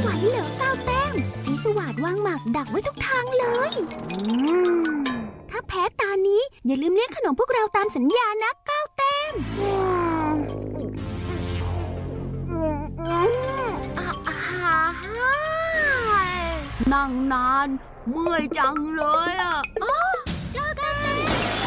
ไหวเหรอก้าวแต้มสีสวัสดิ์วางหมากดักไว้ทุกทางเลยถ้าแพ้ตานี้อย่าลืมเลี้ยงขนมพวกเราตามสัญญานะก้าวแต้มนั่งนานเมื่อยจังเลยอ่ะก้าวแต้ม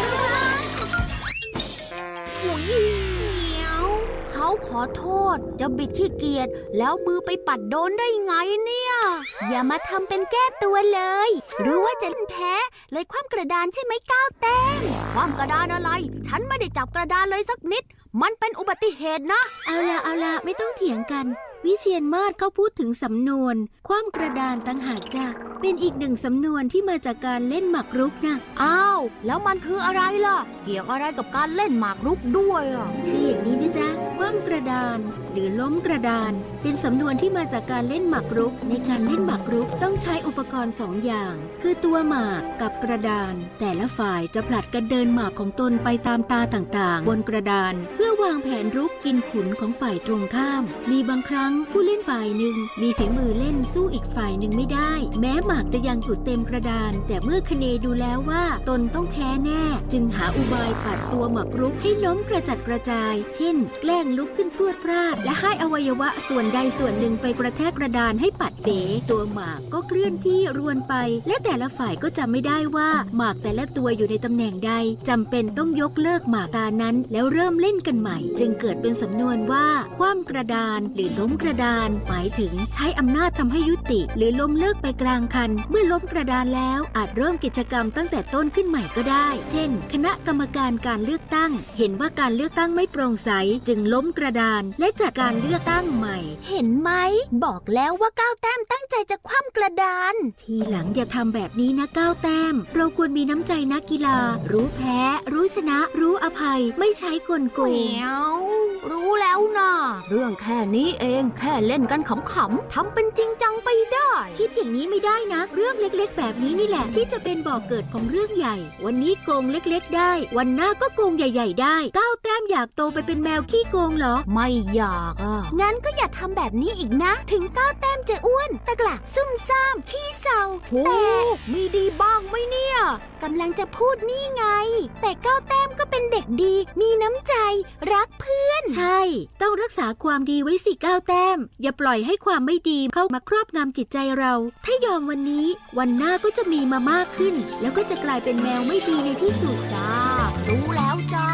เขาขอโทษจะบิดขี้เกียจแล้วมือไปปัดโดนได้ไงเนี่ยอย่ามาทำเป็นแก้ตัวเลยรู้ว่าจะแพ้เลยคว่ำกระดานใช่ไหมก้าวแต้มคว่ำกระดานอะไรฉันไม่ได้จับกระดานเลยสักนิดมันเป็นอุบัติเหตุนะเอาละไม่ต้องเถียงกันวิเชียรมาศเขาพูดถึงสำนวนคว่ำกระดานตั้งหากจ้ะเป็นอีกหนึ่งสำนวนที่มาจากการเล่นหมากรุกนะอ้าวแล้วมันคืออะไรล่ะเกี่ยวอะไรกับการเล่นหมากรุกด้วยอ่ะคืออย่างนี้นะจ๊ะคว่ำกระดานหรือล้มกระดานเป็นสำนวนที่มาจากการเล่นหมากรุกในการเล่นหมากรุกต้องใช้อุปกรณ์2 อย่างคือตัวหมากกับกระดานแต่ละฝ่ายจะผลัดกันเดินหมากของตนไปตามตาต่างๆบนกระดานเพื่อวางแผนรุกกินขุนของฝ่ายตรงข้ามมีบางครั้งผู้เล่นฝ่ายหนึ่งมีฝีมือเล่นสู้อีกฝ่ายหนึ่งไม่ได้แม้หมากจะยังอยู่เต็มกระดานแต่เมื่อคเนดูแล้วว่าตนต้องแพ้แน่จึงหาอุบายปัดตัวหมากรุกให้ล้มกระจัดกระจายเช่นแกล้งลุกขึ้นพรวดพราดและให้อวัยวะส่วนใดส่วนหนึ่งไปกระแทกกระดานให้ปัดเป๋ตัวหมากก็เคลื่อนที่รวนไปและแต่ละฝ่ายก็จำไม่ได้ว่าหมากแต่ละตัวอยู่ในตำแหน่งใดจำเป็นต้องยกเลิกหมากตานั้นแล้วเริ่มเล่นกันใหม่จึงเกิดเป็นสำนวนว่าคว่ำกระดานหรือล้มกระดานหมายถึงใช้อำนาจทำให้ยุติหรือล้มเลิกไปกลางคันเมื่อล้มกระดานแล้วอาจเริ่มกิจกรรมตั้งแต่ต้นขึ้นใหม่ก็ได้เช่นคณะกรรมการการเลือกตั้งเห็นว่าการเลือกตั้งไม่โปร่งใสจึงล้มกระดานและจัดการเลือกตั้งใหม่เห็นไหมบอกแล้วว่าก้าวแต้มตั้งใจจะคว่ำกระดานทีหลังอย่าทำแบบนี้นะก้าวแต้มเราควรมีน้ำใจนักกีฬารู้แพ้รู้ชนะรู้อภัยไม่ใช้กลโกงรู้แล้วนะเรื่องแค่นี้เองแค่เล่นกันขำๆทำเป็นจริงจังไปได้คิดอย่างนี้ไม่ได้นะเรื่องเล็กๆแบบนี้นี่แหละที่จะเป็นบ่อเกิดของเรื่องใหญ่วันนี้โกงเล็กๆได้วันหน้าก็โกงใหญ่ๆได้ก้าวแต้มอยากโตไปเป็นแมวขี้โกงเหรอไม่อยากอ่ะงั้นก็อย่าทำแบบนี้อีกนะถึงก้าวแต้มจะอ้วนตะกละซุ่มซ่ามขี้เศร้าแต่มีดีบ้างไหมเนี่ยกำลังจะพูดนี่ไงแต่ก้าวแต้มก็เป็นเด็กดีมีน้ำใจรักเพื่อนใช่ต้องรักษาความดีไว้สิก้าวแต้มอย่าปล่อยให้ความไม่ดีเข้ามาครอบงำจิตใจเราถ้ายอมวันนี้วันหน้าก็จะมีมามากขึ้นแล้วก็จะกลายเป็นแมวไม่ดีในที่สุดจ้ารู้แล้วจ้า